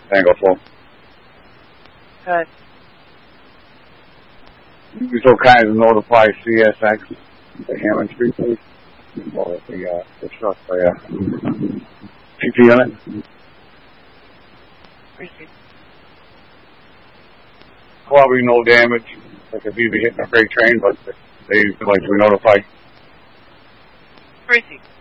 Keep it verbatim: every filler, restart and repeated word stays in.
Tango four. Good. You'd be so kind to notify C S X, the Hammond Street Police, or the, uh, the truck by, uh, P P unit. Appreciate it. Probably no damage. Like if you'd be hitting a freight train, but they like to be notified. Appreciate it.